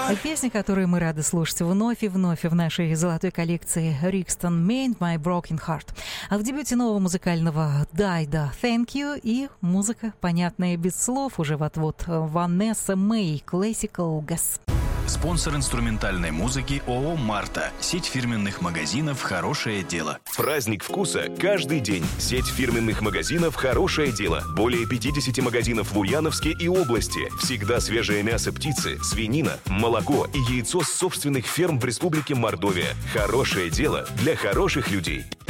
Песня, которую мы рады слушать вновь и вновь в нашей золотой коллекции Рикстон Мейн «My Broken Heart». А в дебюте нового музыкального Дайда «Thank You» и музыка, понятная без слов, уже вот-вот Ванесса Мэй «Classical Gas». Спонсор инструментальной музыки ООО «Марта». Сеть фирменных магазинов «Хорошее дело». Праздник вкуса каждый день. Сеть фирменных магазинов «Хорошее дело». Более 50 магазинов в Ульяновске и области. Всегда свежее мясо птицы, свинина, молоко и яйцо с собственных ферм в Республике Мордовия. Хорошее дело для хороших людей.